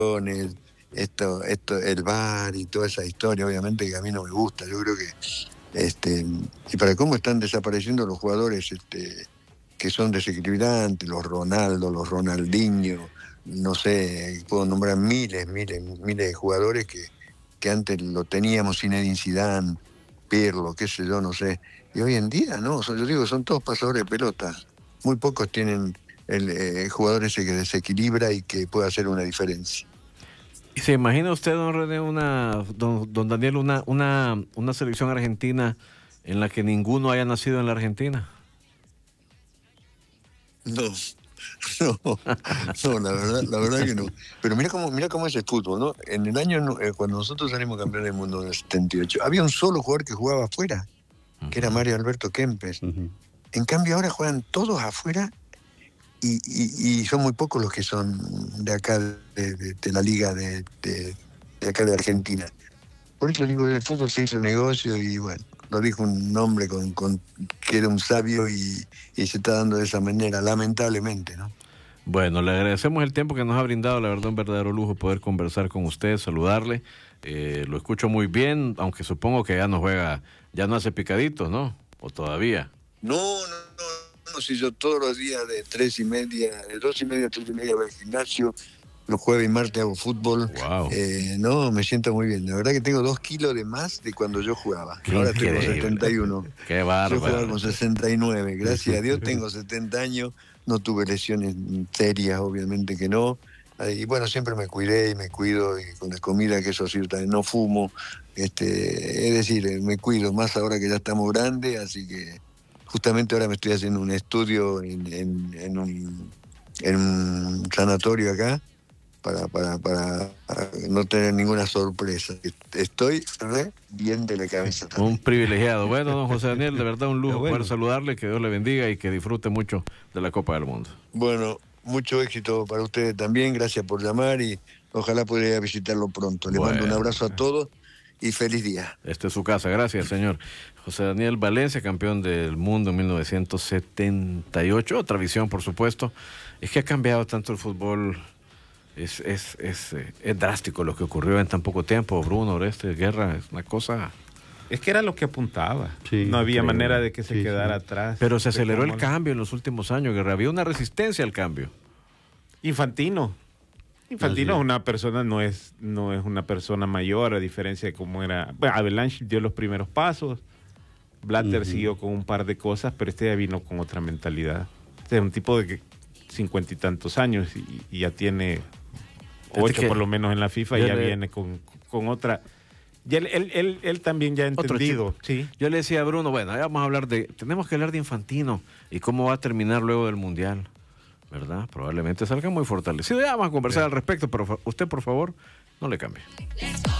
el VAR y toda esa historia, obviamente que a mí no me gusta. Yo creo que, y para cómo están desapareciendo los jugadores, que son desequilibrantes, los Ronaldo, los Ronaldinho, no sé, puedo nombrar miles de jugadores que antes lo teníamos, Zinedine Zidane, Pirlo, qué sé yo, no sé. Y hoy en día, no, yo digo, son todos pasadores de pelota. Muy pocos tienen el jugador ese que desequilibra y que puede hacer una diferencia. ¿Y se imagina usted, don René, don Daniel, una selección argentina en la que ninguno haya nacido en la Argentina? No, no, la verdad que no. Pero mira cómo es el fútbol, ¿no? En el año, cuando nosotros salimos campeones del mundo en el 78, había un solo jugador que jugaba afuera, que era Mario Alberto Kempes. En cambio ahora juegan todos afuera y son muy pocos los que son de acá, de la liga de acá de Argentina. Por eso digo, el fútbol se hizo negocio y bueno, lo dijo un hombre que era un sabio y se está dando de esa manera, lamentablemente, ¿no? Bueno, le agradecemos el tiempo que nos ha brindado, la verdad un verdadero lujo poder conversar con usted, saludarle. Lo escucho muy bien, aunque supongo que ya no juega, ya no hace picaditos, ¿no? ¿O todavía? No, si yo todos los días de 2:30 a 3:30 voy al gimnasio, los jueves y martes hago fútbol. Wow. No, me siento muy bien. La verdad que tengo 2 kilos de más de cuando yo jugaba. Qué ahora increíble. Tengo 71. Qué bárbaro. Yo jugaba con 69. Gracias a Dios tengo 70 años. No tuve lesiones serias, obviamente que no. Y bueno, siempre me cuidé y me cuido, y con la comida, que eso sí, no fumo. Es decir, me cuido más ahora que ya estamos grandes, así que justamente ahora me estoy haciendo un estudio en un sanatorio acá, para no tener ninguna sorpresa. Estoy re bien de la cabeza también. Un privilegiado. Bueno, don José Daniel, de verdad un lujo poder saludarle, que Dios le bendiga y que disfrute mucho de la Copa del Mundo. Bueno, mucho éxito para ustedes también, gracias por llamar y ojalá pudiera visitarlo pronto. Le mando un abrazo a todos y feliz día. Esta es su casa, gracias señor. José Daniel Valencia, campeón del mundo en 1978, otra visión por supuesto. Es que ha cambiado tanto el fútbol. Es drástico lo que ocurrió en tan poco tiempo, Bruno, Oreste, Guerra, es una cosa. Es que era lo que apuntaba, no había manera de que se quedara atrás. Pero se aceleró el cambio en los últimos años, Guerra, había una resistencia al cambio. Infantino es una persona, no es una persona mayor, a diferencia de cómo era. Bueno, Avalanche dio los primeros pasos, Blatter siguió con un par de cosas, pero este ya vino con otra mentalidad. Este es un tipo de 50 y tantos años y ya tiene 8 por lo menos en la FIFA, y ya viene con otra. Y él también ya ha entendido. Sí. Yo le decía a Bruno, bueno, vamos a hablar tenemos que hablar de Infantino y cómo va a terminar luego del Mundial, ¿verdad? Probablemente salga muy fortalecido. Ya vamos a conversar al respecto, pero usted, por favor, no le cambie.